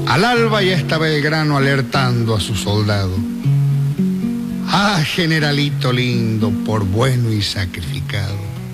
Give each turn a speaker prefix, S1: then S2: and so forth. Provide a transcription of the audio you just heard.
S1: Al alba ya está Belgrano alertando a su soldado. Ah, generalito lindo, por bueno y sacrificado.